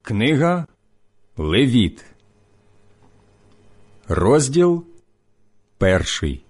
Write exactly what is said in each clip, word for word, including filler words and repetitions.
Книга Левіт, розділ перший.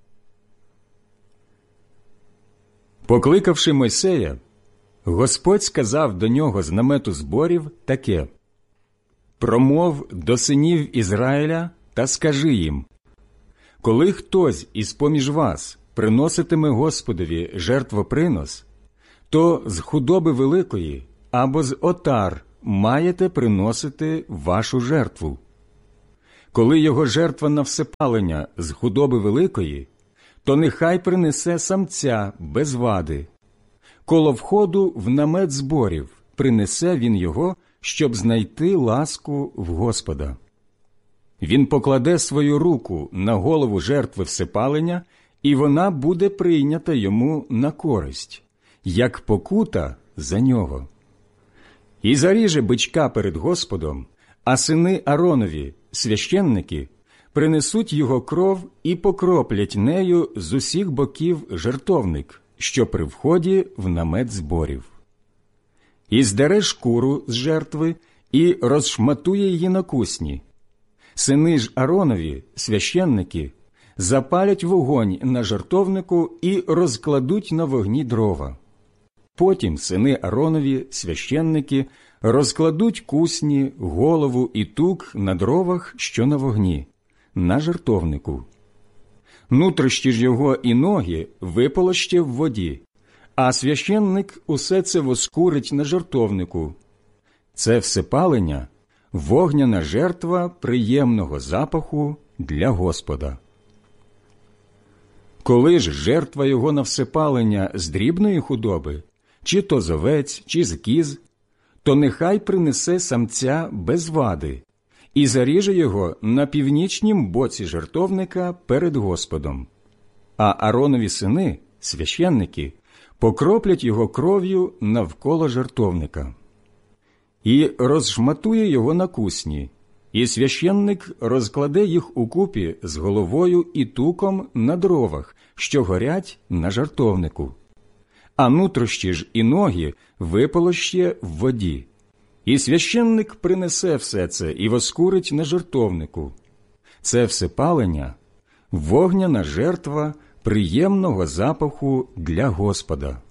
Покликавши Мойсея, Господь сказав до нього з намету зборів таке: «Промов до синів Ізраїля та скажи їм: коли хтось із-поміж вас приноситиме Господові жертвопринос, то з худоби великої або з отар маєте приносити вашу жертву. Коли його жертва на всепалення з худоби великої, то нехай принесе самця без вади. Коло входу в намет зборів принесе він його, щоб знайти ласку в Господа. Він покладе свою руку на голову жертви всепалення, і вона буде прийнята йому на користь, як покута за нього. І заріже бичка перед Господом, а сини Ааронові, священники, принесуть його кров і покроплять нею з усіх боків жертовник, що при вході в намет зборів. І здере шкуру з жертви і розшматує її на кусні. Сини ж Ааронові, священники, запалять вогонь на жертовнику і розкладуть на вогні дрова. Потім сини Ааронові, священники, розкладуть кусні, голову і тук на дровах, що на вогні, на жертовнику. Нутрощі ж його і ноги виполоще в воді, а священник усе це воскурить на жертовнику. Це всепалення – вогняна жертва приємного запаху для Господа. Коли ж жертва його на всепалення з дрібної худоби, чи то з овець, чи з кіз, то нехай принесе самця без вади і заріже його на північнім боці жертовника перед Господом. А Ааронові сини, священники, покроплять його кров'ю навколо жертовника. І розшматує його на кусні, і священник розкладе їх укупі з головою і туком на дровах, що горять на жертовнику. А нутрощі ж і ноги виполоще в воді. І священник принесе все це і воскурить на жертовнику. Це всепалення – вогняна жертва приємного запаху для Господа.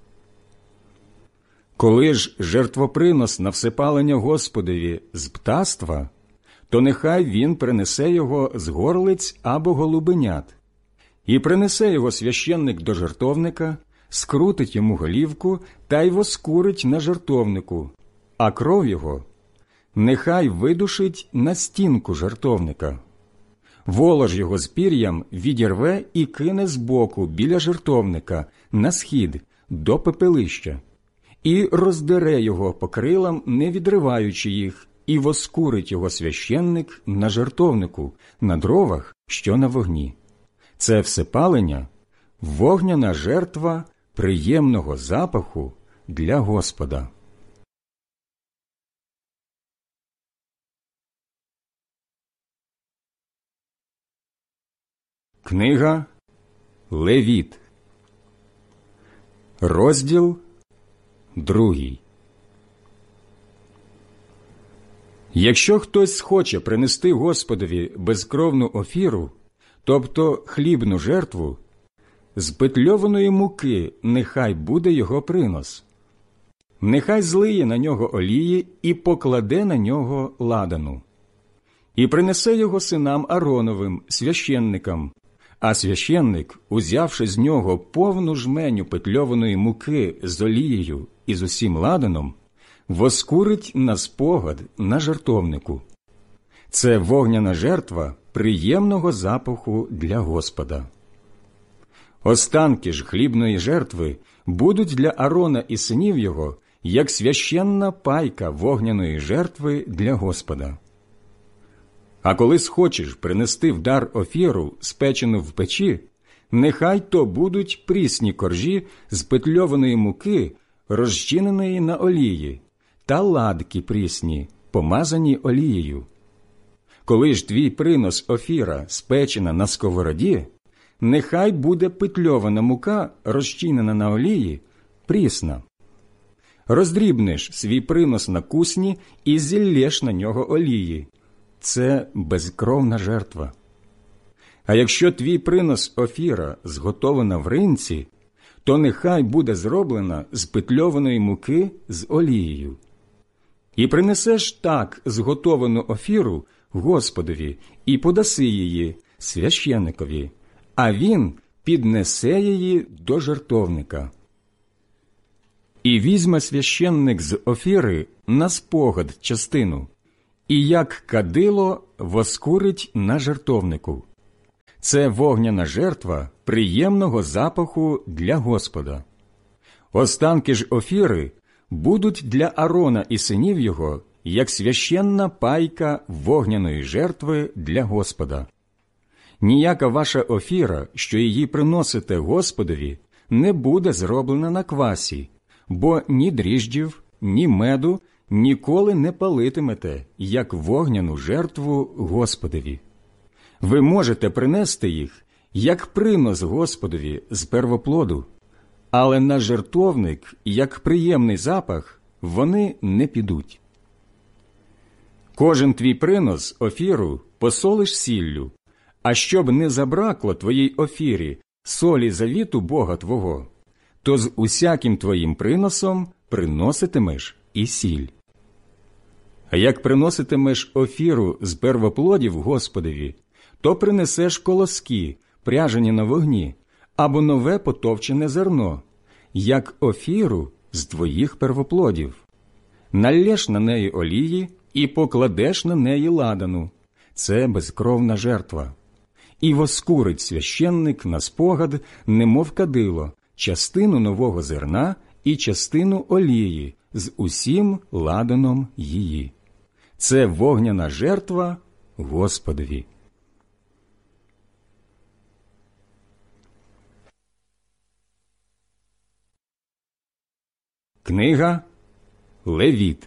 Коли ж жертвопринос на всепалення Господові з птаства, то нехай він принесе його з горлиць або голубенят. І принесе його священник до жертовника, скрутить йому голівку та й воскурить на жертовнику, а кров його нехай видушить на стінку жертовника. Волож його з пір'ям відірве і кине збоку біля жертовника на схід до пепелища, і роздере його по крилам, не відриваючи їх, і воскурить його священник на жертовнику, на дровах, що на вогні. Це всепалення – вогняна жертва приємного запаху для Господа. Книга Левіт, розділ другий. Якщо хтось схоче принести Господові безкровну офіру, тобто хлібну жертву, з петльованої муки нехай буде його принос. Нехай злиє на нього олії і покладе на нього ладану. І принесе його синам Аароновим, священникам, а священник, узявши з нього повну жменю петльованої муки з олією і з усім ладаном, воскурить на спогад на жертовнику. Це вогняна жертва приємного запаху для Господа. Останки ж хлібної жертви будуть для Аарона і синів його, як священна пайка вогняної жертви для Господа. А коли схочеш принести в дар офіру, спечену в печі, нехай то будуть прісні коржі з петльованої муки, розчиненої на олії, та ладки прісні, помазані олією. Коли ж твій принос офіра спечена на сковороді, нехай буде петльована мука, розчинена на олії, прісна. роздрібнеш свій принос на кусні і зіллєш на нього олії. Це безкровна жертва. А якщо твій принос офіра зготована в ринці, то нехай буде зроблена з петльованої муки з олією. І принесеш так зготовану офіру Господові і подаси її священикові, а він піднесе її до жертовника. І візьме священник з офіри на спогад частину, і як кадило воскурить на жертовнику. Це вогняна жертва приємного запаху для Господа. Останки ж офіри будуть для Аарона і синів його, як священна пайка вогняної жертви для Господа. Ніяка ваша офіра, що її приносите Господові, не буде зроблена на квасі, бо ні дріжджів, ні меду ніколи не палитимете, як вогняну жертву Господові. Ви можете принести їх, як принос Господові з первоплоду, але на жертовник, як приємний запах, вони не підуть. Кожен твій принос офіру посолиш сіллю, а щоб не забракло твоїй офірі солі завіту Бога твого, то з усяким твоїм приносом приноситимеш і сіль. А як приноситимеш офіру з первоплодів Господові, то принесеш колоски, пряжені на вогні, або нове потовчене зерно, як офіру з твоїх первоплодів. Наллєш на неї олії і покладеш на неї ладану. Це безкровна жертва. І воскурить священник на спогад, немов кадило, частину нового зерна і частину олії з усім ладаном її. Це вогняна жертва Господові. Книга Левіт,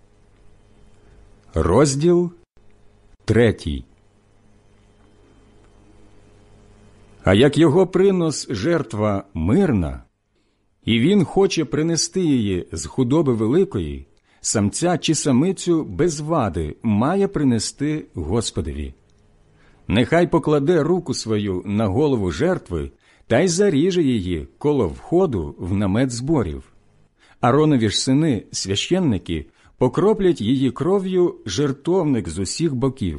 розділ третій. А як його принос жертва мирна, і він хоче принести її з худоби великої, самця чи самицю без вади має принести Господові. Нехай покладе руку свою на голову жертви та й заріже її коло входу в намет зборів. Ааронові ж сини, священники, покроплять її кров'ю жертовник з усіх боків.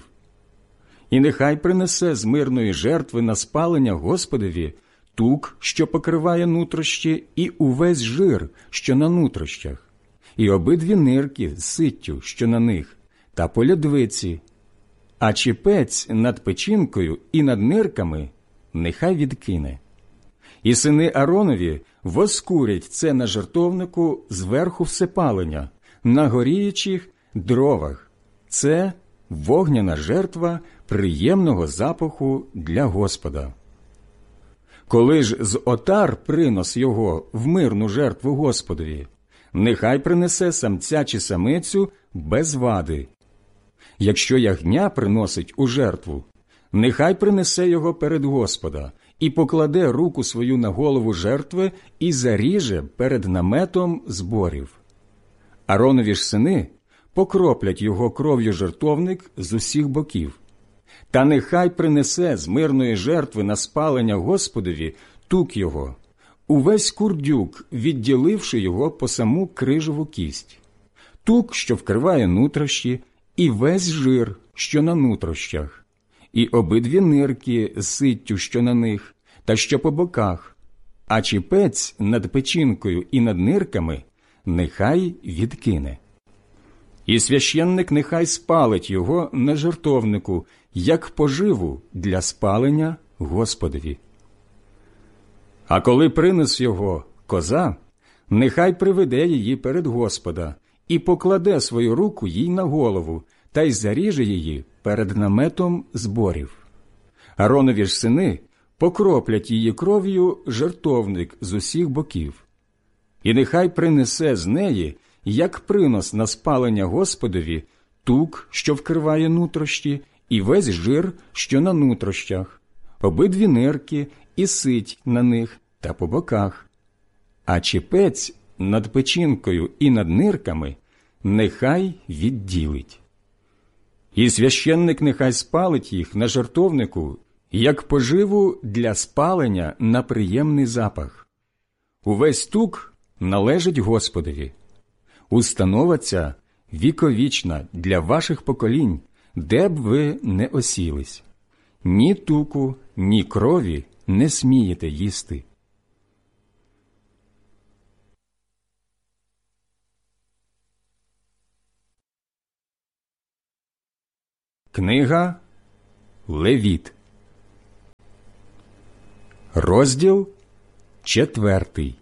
І нехай принесе з мирної жертви на спалення Господові тук, що покриває нутрощі, і увесь жир, що на нутрощах, і обидві нирки з ситтю, що на них, та по лядвиці, а чіпець над печінкою і над нирками нехай відкине. І сини Ааронові воскурять це на жертовнику зверху всепалення, на горіючих дровах. Це вогняна жертва приємного запаху для Господа. Коли ж з отар принос його в мирну жертву Господові, нехай принесе самця чи самицю без вади. Якщо ягня приносить у жертву, нехай принесе його перед Господа і покладе руку свою на голову жертви і заріже перед наметом зборів. Ааронові ж сини покроплять його кров'ю жертовник з усіх боків. Та нехай принесе з мирної жертви на спалення Господові тук його, увесь курдюк, відділивши його по саму крижову кість, тук, що вкриває нутрощі, і весь жир, що на нутрощах, і обидві нирки з ситтю, що на них, та що по боках, а чіпець над печінкою і над нирками нехай відкине. І священник нехай спалить його на жертовнику, як поживу для спалення Господові. А коли принес його коза, нехай приведе її перед Господа і покладе свою руку їй на голову та й заріже її перед наметом зборів. Ааронові ж сини покроплять її кров'ю жертовник з усіх боків. І нехай принесе з неї, як принос на спалення Господові, тук, що вкриває нутрощі, і весь жир, що на нутрощах, обидві нирки і сить на них та по боках, а чіпець над печінкою і над нирками нехай відділить. І священник нехай спалить їх на жертовнику, як поживу для спалення на приємний запах. Увесь тук належить Господові. Установа ця віковічна для ваших поколінь, де б ви не осілись. Ні туку, ні крові не смієте їсти. Книга Левіт, розділ четвертий.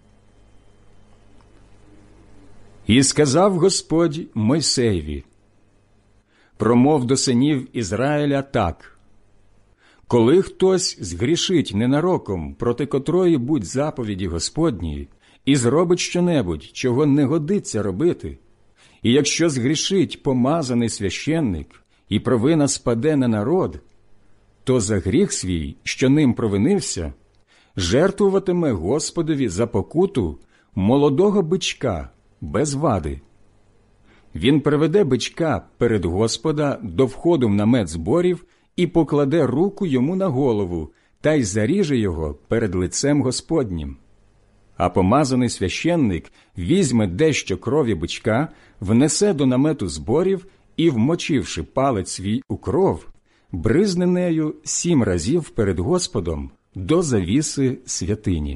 І сказав Господь Мойсеєві: промов до синів Ізраїля так: коли хтось згрішить ненароком проти котрої будь заповіді Господньої і зробить щонебудь, чого не годиться робити, і якщо згрішить помазаний священник, і провина спаде на народ, то за гріх свій, що ним провинився, жертвуватиме Господові за покуту молодого бичка без вади. Він приведе бичка перед Господа до входу в намет зборів і покладе руку йому на голову, та й заріже його перед лицем Господнім. А помазаний священник візьме дещо крові бичка, внесе до намету зборів і, вмочивши палець свій у кров, бризне нею сім разів перед Господом до завіси святині.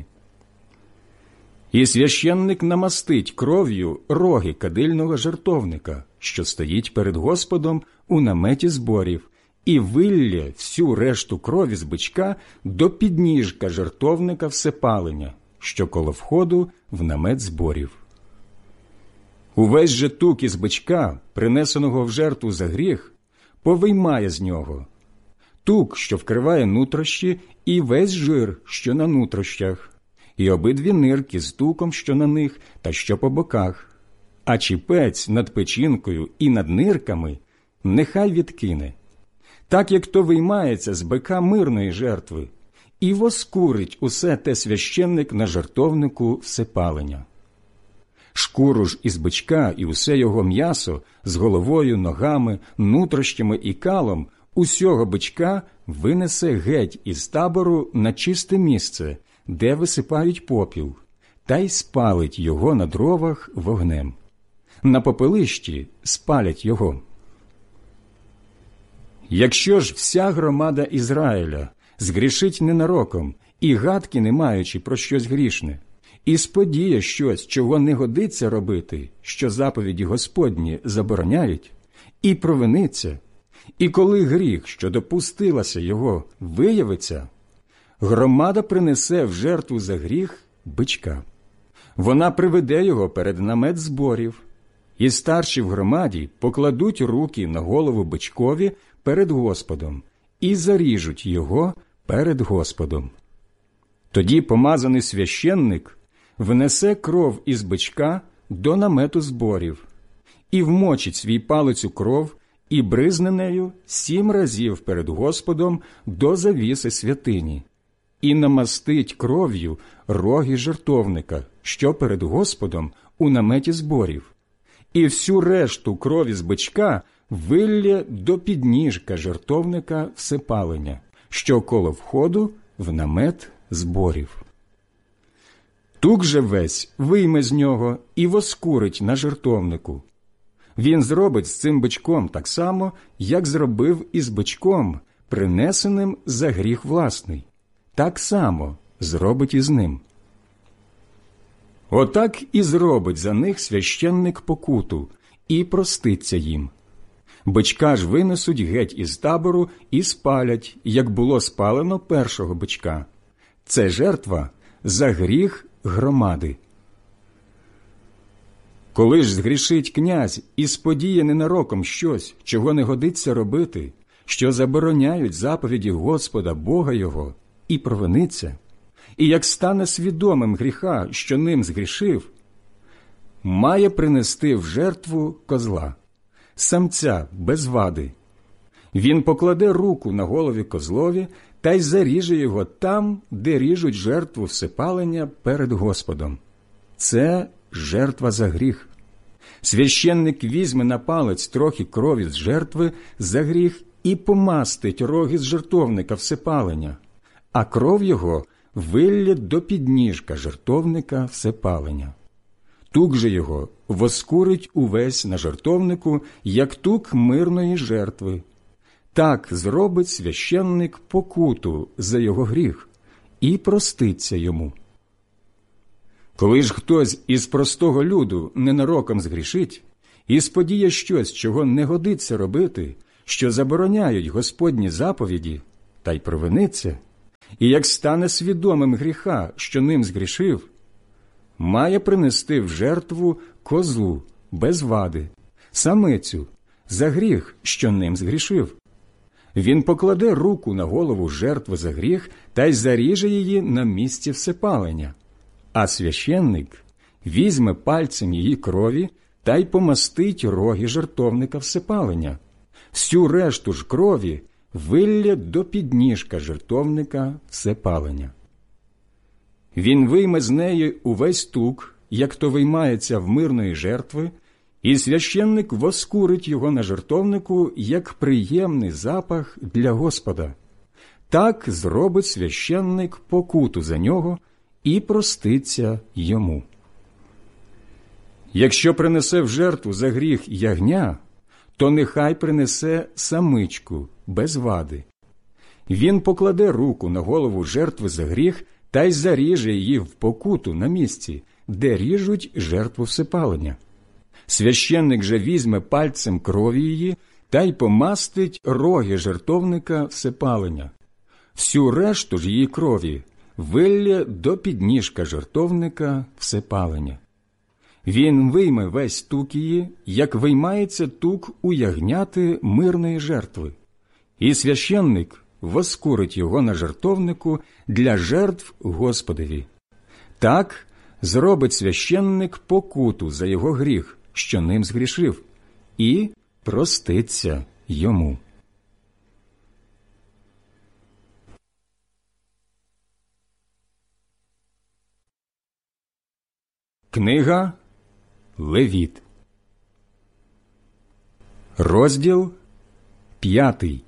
І священник намастить кров'ю роги кадильного жертовника, що стоїть перед Господом у наметі зборів, і виллє всю решту крові з бичка до підніжка жертовника всепалення, що коло входу в намет зборів. Увесь же тук із бичка, принесеного в жертву за гріх, повиймає з нього тук, що вкриває нутрощі, і весь жир, що на нутрощах, і обидві нирки з туком, що на них та що по боках, а чіпець над печінкою і над нирками нехай відкине, так як то виймається з бика мирної жертви, і воскурить усе те священник на жертовнику всепалення. Шкуру ж із бичка і усе його м'ясо з головою, ногами, нутрощами і калом усього бичка винесе геть із табору на чисте місце, де висипають попіл, та й спалить його на дровах вогнем. На попелищі спалять його. Якщо ж вся громада Ізраїля згрішить ненароком і гадки не маючи про щось грішне, і сподіє щось, чого не годиться робити, що заповіді Господні забороняють, і провиниться, і коли гріх, що допустилася його, виявиться, громада принесе в жертву за гріх бичка. Вона приведе його перед намет зборів, і старші в громаді покладуть руки на голову бичкові перед Господом і заріжуть його перед Господом. Тоді помазаний священник внесе кров із бичка до намету зборів і вмочить свій палець у кров і бризне нею сім разів перед Господом до завіси святині, і намастить кров'ю роги жертовника, що перед Господом у наметі зборів, і всю решту крові з бичка виллє до підніжка жертовника всепалення, що коло входу в намет зборів. Тук же весь вийме з нього і воскурить на жертовнику. Він зробить з цим бичком так само, як зробив із бичком, принесеним за гріх власний. Так само зробить і з ним. Отак і зробить за них священник покуту, і проститься їм. Бичка ж винесуть геть із табору і спалять, як було спалено першого бичка. Це жертва за гріх громади. Коли ж згрішить князь і сподіє ненароком щось, чого не годиться робити, що забороняють заповіді Господа Бога його, і провиниться, і як стане свідомим гріха, що ним згрішив, має принести в жертву козла, самця без вади. Він покладе руку на голові козлові та й заріже його там, де ріжуть жертву всепалення перед Господом. Це жертва за гріх. Священник візьме на палець трохи крові з жертви за гріх і помастить роги з жертовника всепалення, а кров його виллє до підніжка жертовника всепалення. Тук же його воскурить увесь на жертовнику, як тук мирної жертви. Так зробить священник покуту за його гріх і проститься йому. Коли ж хтось із простого люду ненароком згрішить і сподіє щось, чого не годиться робити, що забороняють Господні заповіді, та й провиниться, і як стане свідомим гріха, що ним згрішив, має принести в жертву козу без вади, самицю, за гріх, що ним згрішив. Він покладе руку на голову жертви за гріх та й заріже її на місці всепалення, а священник візьме пальцем її крові та й помастить роги жертовника всепалення. Всю решту ж крові виллє до підніжка жертовника всепалення. Він вийме з неї увесь тук, як то виймається в мирної жертви, і священник воскурить його на жертовнику, як приємний запах для Господа. Так зробить священник покуту за нього і проститься йому. Якщо принесе в жертву за гріх ягня, то нехай принесе самичку без вади. Він покладе руку на голову жертви за гріх та й заріже її в покуту на місці, де ріжуть жертву всепалення. Священник же візьме пальцем крові її та й помастить роги жертовника всепалення. Всю решту ж її крові виллє до підніжка жертовника всепалення. Він вийме весь тук її, як виймається тук у ягняти мирної жертви, і священник воскурить його на жертовнику для жертв Господові. Так зробить священник покуту за його гріх, що ним згрішив, і проститься йому. Книга Левіт, розділ п'ятий.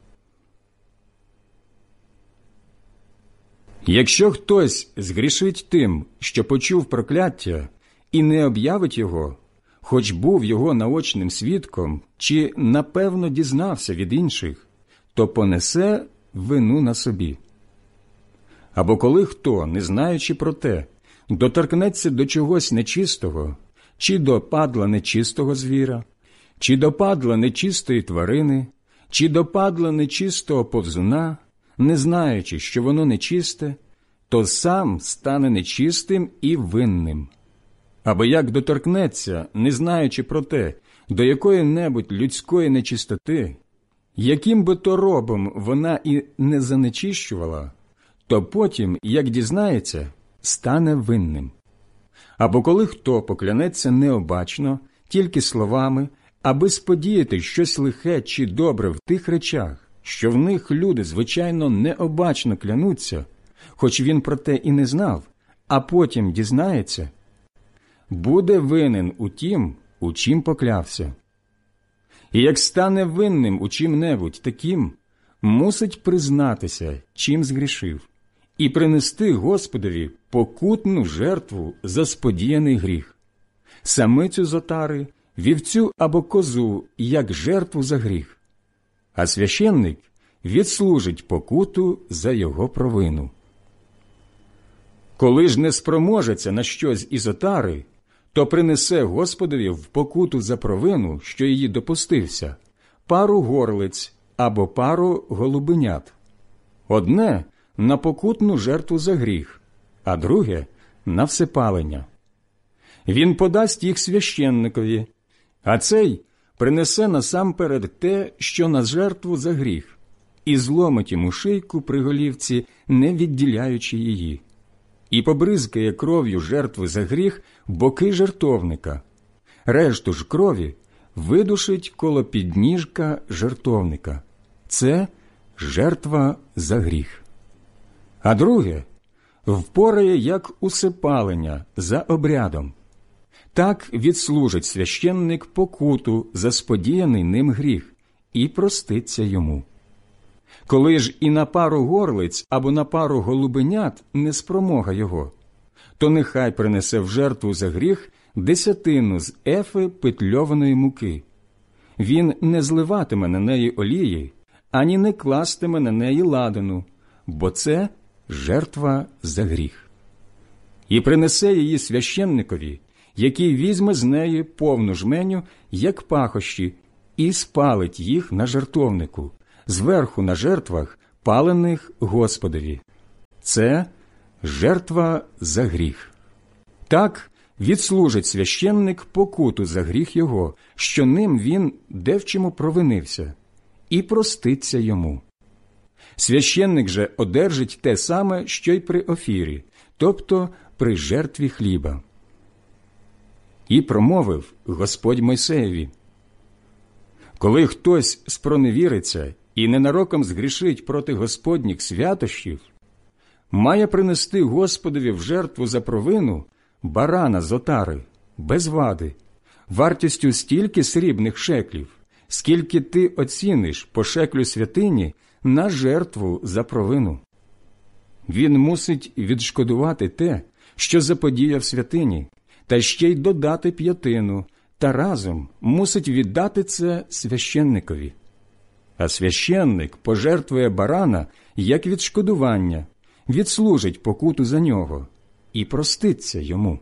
Якщо хтось згрішить тим, що почув прокляття, і не об'явить його, хоч був його наочним свідком, чи напевно дізнався від інших, то понесе вину на собі. Або коли хто, не знаючи про те, доторкнеться до чогось нечистого, чи до падла нечистого звіра, чи до падла нечистої тварини, чи до падла нечистого повзуна, не знаючи, що воно нечисте, то сам стане нечистим і винним. Або як доторкнеться, не знаючи про те, до якої-небудь людської нечистоти, яким би то робом вона і не занечищувала, то потім, як дізнається, стане винним. Або коли хто поклянеться необачно, тільки словами, аби сподіяти щось лихе чи добре в тих речах, що в них люди, звичайно, необачно клянуться, хоч він про те і не знав, а потім дізнається, буде винен у тім, у чим поклявся. І як стане винним у чим-небудь таким, мусить признатися, чим згрішив, і принести Господові покутну жертву за сподіяний гріх, самицю з отари, вівцю або козу, як жертву за гріх, а священник відслужить покуту за його провину. Коли ж не спроможеться на щось із отари, то принесе Господові в покуту за провину, що її допустився, пару горлиць або пару голубенят. Одне – на покутну жертву за гріх, а друге – на всепалення. Він подасть їх священникові, а цей принесе насамперед те, що на жертву за гріх, і зломить йому шийку при голівці, не відділяючи її, і побризкає кров'ю жертви за гріх боки жертовника. Решту ж крові видушить коло підніжка жертовника. Це жертва за гріх. А друге впорає як усипалення за обрядом. Так відслужить священник покуту за сподіяний ним гріх і проститься йому. Коли ж і на пару горлиць або на пару голубенят не спромога його, то нехай принесе в жертву за гріх десятину з ефи петльованої муки. Він не зливатиме на неї олії, ані не кластиме на неї ладану, бо це жертва за гріх. І принесе її священникові, який візьме з неї повну жменю, як пахощі, і спалить їх на жертовнику, зверху на жертвах, палених Господові. Це жертва за гріх. Так відслужить священник покуту за гріх його, що ним він де в чому провинився, і проститься йому. Священник же одержить те саме, що й при офірі, тобто при жертві хліба. І промовив Господь Мойсеєві: коли хтось спроневіриться і ненароком згрішить проти Господніх святощів, має принести Господові в жертву за провину барана з отари, без вади, вартістю стільки срібних шеклів, скільки ти оціниш по шеклю святині на жертву за провину. Він мусить відшкодувати те, що заподіяв святині, та ще й додати п'ятину, та разом мусить віддати це священникові. А священник пожертвує барана як відшкодування, відслужить покуту за нього і проститься йому.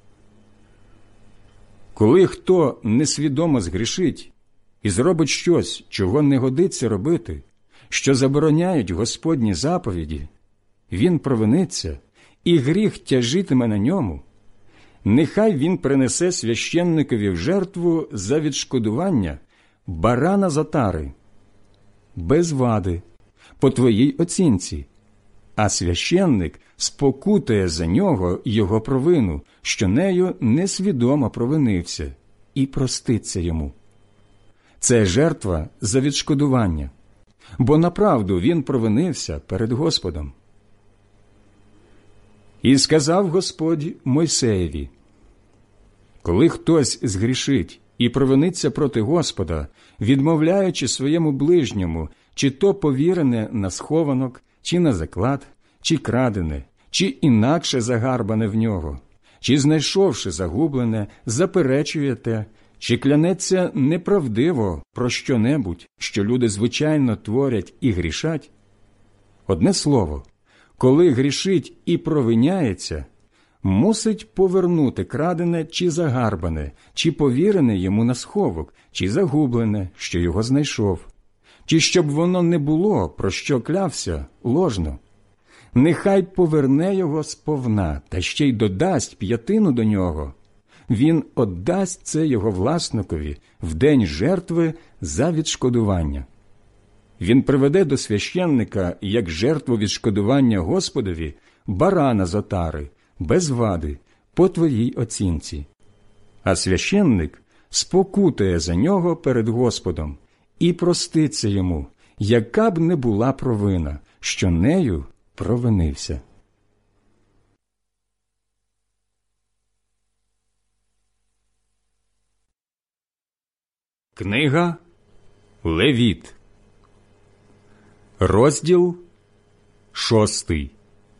Коли хто несвідомо згрішить і зробить щось, чого не годиться робити, що забороняють Господні заповіді, він провиниться, і гріх тяжитиме на ньому, нехай він принесе священникові в жертву за відшкодування барана з отари, без вади, по твоїй оцінці, а священник спокутує за нього його провину, що нею несвідомо провинився, і проститься йому. Це жертва за відшкодування, бо направду він провинився перед Господом. І сказав Господь Мойсеєві: коли хтось згрішить і провиниться проти Господа, відмовляючи своєму ближньому, чи то повірене на схованок, чи на заклад, чи крадене, чи інакше загарбане в нього, чи, знайшовши загублене, заперечує те, чи клянеться неправдиво про що-небудь, що люди звичайно творять і грішать, одне слово, коли грішить і провиняється, мусить повернути крадене чи загарбане, чи повірене йому на сховок, чи загублене, що його знайшов, чи щоб воно не було, про що клявся, ложно. Нехай поверне його сповна, та ще й додасть п'ятину до нього. Він оддасть це його власникові в день жертви за відшкодування. Він приведе до священника як жертву відшкодування Господові барана з отари, без вади, по твоїй оцінці. А священник спокутує за нього перед Господом і проститься йому, яка б не була провина, що нею провинився. Книга Левіт, розділ шостий.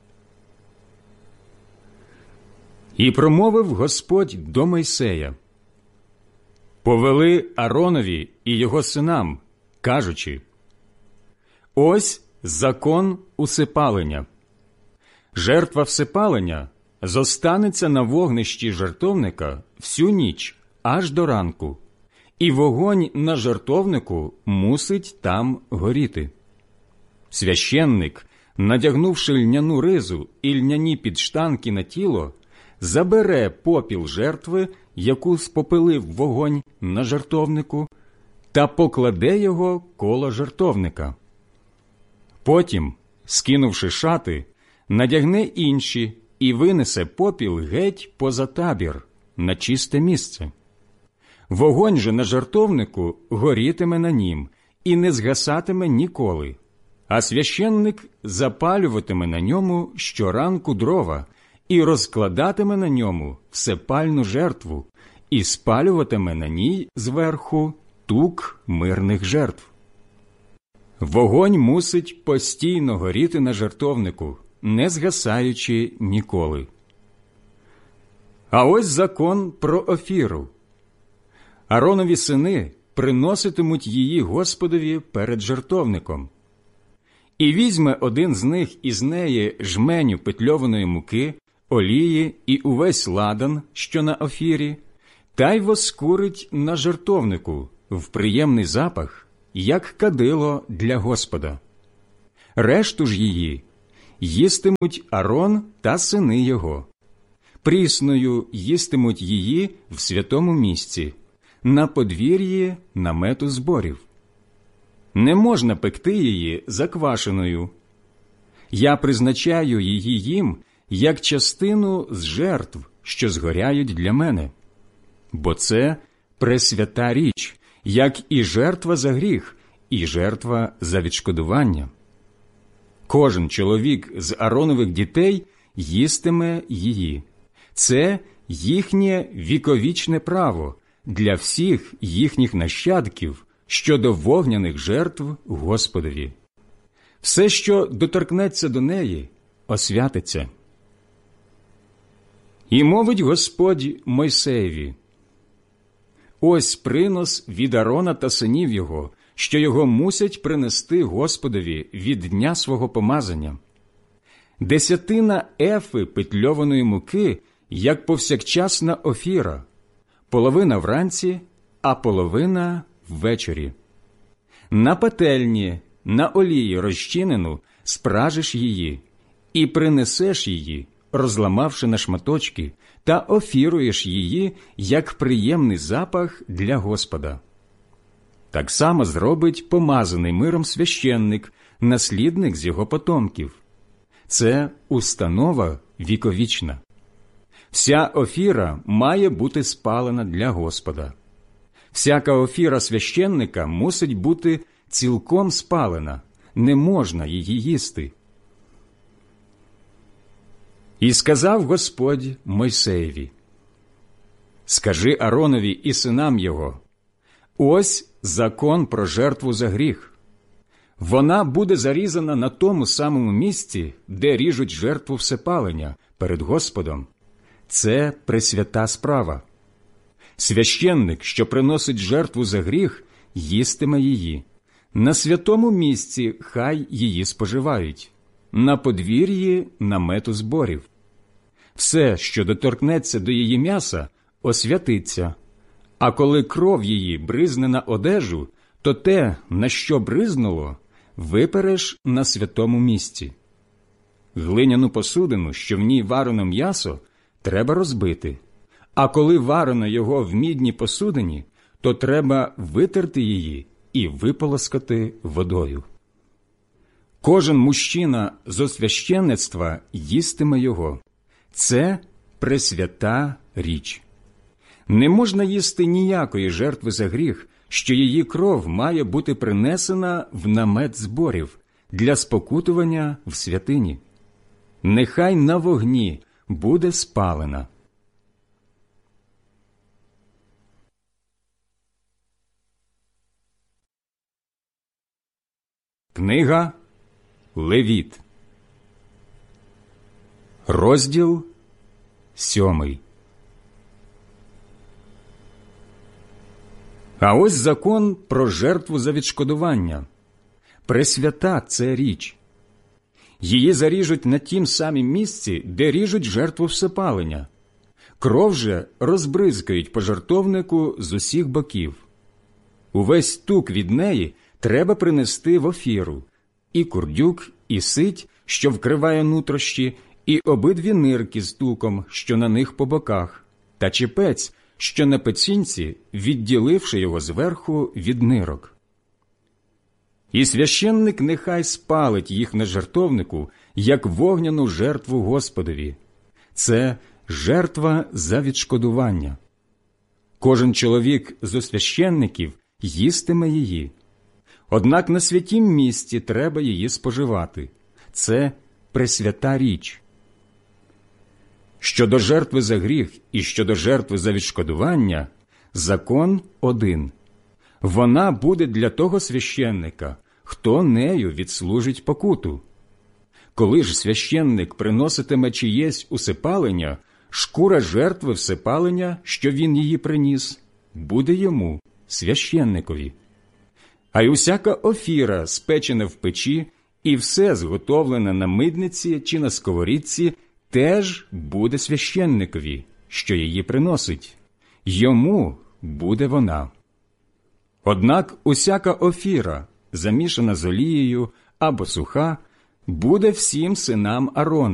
І промовив Господь до Мойсея: повели Ааронові і його синам, кажучи: ось закон усипалення. Жертва всипалення зостанеться на вогнищі жертовника всю ніч, аж до ранку, і вогонь на жертовнику мусить там горіти. Священник, надягнувши льняну ризу і льняні підштанки на тіло, забере попіл жертви, яку спопилив вогонь на жертовнику, та покладе його коло жертовника. Потім, скинувши шати, надягне інші і винесе попіл геть поза табір, на чисте місце. Вогонь же на жертовнику горітиме на нім і не згасатиме ніколи, а священник запалюватиме на ньому щоранку дрова і розкладатиме на ньому всепальну жертву, і спалюватиме на ній зверху тук мирних жертв. Вогонь мусить постійно горіти на жертовнику, не згасаючи ніколи. А ось закон про Офіру. Ааронові сини приноситимуть її Господові перед жертовником. І візьме один з них із неї жменю петльованої муки, олії і увесь ладан, що на Офірі, та й воскурить на жертовнику в приємний запах, як кадило для Господа. Решту ж її їстимуть Аарон та сини його. Прісною їстимуть її в святому місці, на подвір'ї намету зборів. Не можна пекти її заквашеною. Я призначаю її їм як частину з жертв, що згоряють для мене. Бо це пресвята річ, як і жертва за гріх, і жертва за відшкодування. Кожен чоловік з Ааронових дітей їстиме її. Це їхнє віковічне право для всіх їхніх нащадків щодо вогняних жертв Господові. Все, що доторкнеться до неї, освятиться. І мовить Господь Мойсеєві: ось принос від Аарона та синів його, що його мусять принести Господові від дня свого помазання. Десятина ефи петльованої муки, як повсякчасна Офіра, половина вранці, а половина ввечері. На пательні, на олії розчинену, спражиш її, і принесеш її, розламавши на шматочки, та офіруєш її, як приємний запах для Господа. Так само зробить помазаний миром священник, наслідник з його потомків. Це установа віковічна. Вся офіра має бути спалена для Господа. Всяка офіра священника мусить бути цілком спалена, не можна її їсти. І сказав Господь Мойсеєві: скажи Ааронові і синам його: ось закон про жертву за гріх. Вона буде зарізана на тому самому місці, де ріжуть жертву всепалення перед Господом. Це пресвята справа. Священник, що приносить жертву за гріх, їстиме її. На святому місці хай її споживають, на подвір'ї намету зборів. Все, що доторкнеться до її м'яса, освятиться, а коли кров її бризне на одежу, то те, на що бризнуло, випереш на святому місці. Глиняну посудину, що в ній варено м'ясо, треба розбити, а коли варено його в мідній посудині, то треба витерти її і виполоскати водою. Кожен мужчина з освященництва їстиме його. Це пресвята річ. Не можна їсти ніякої жертви за гріх, що її кров має бути принесена в намет зборів для спокутування в святині. Нехай на вогні буде спалена. Книга Левіт, розділ сьомий. А ось закон про жертву за відшкодування. Пресвята це річ. Її заріжуть на тім самім місці, де ріжуть жертву всепалення. Кров же розбризкають по жертовнику з усіх боків. Увесь тук від неї треба принести в офіру, і курдюк, і сить, що вкриває нутрощі, і обидві нирки з туком, що на них по боках, та чепець, що на пецінці, відділивши його зверху від нирок. І священник нехай спалить їх на жертовнику, як вогняну жертву Господові. Це жертва за відшкодування. Кожен чоловік з священників їстиме її. Однак на святім місці треба її споживати. Це пресвята річ. Щодо жертви за гріх і щодо жертви за відшкодування, закон один. Вона буде для того священника, хто нею відслужить покуту. Коли ж священник приноситиме чиєсь усипалення, шкура жертви всипалення, що він її приніс, буде йому, священникові. А й усяка офіра, спечена в печі, і все зготовлене на мидниці чи на сковорідці, теж буде священникові, що її приносить. Йому буде вона. Однак усяка офіра, замішана з олією або суха, буде всім синам Аарона,